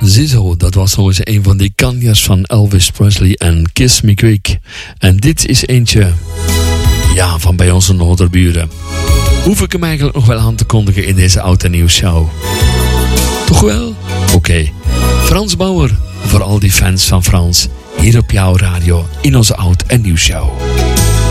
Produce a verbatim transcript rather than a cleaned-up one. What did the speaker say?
Ziezo, dat was nog eens een van die kanjas van Elvis Presley en Kiss Me Quick. En dit is eentje, ja, van bij onze noorderburen. Hoef ik hem eigenlijk nog wel aan te kondigen in deze oud en nieuw show? Toch wel? Oké. Okay. Frans Bauer, voor al die fans van Frans, hier op jouw radio in onze oud en nieuw show.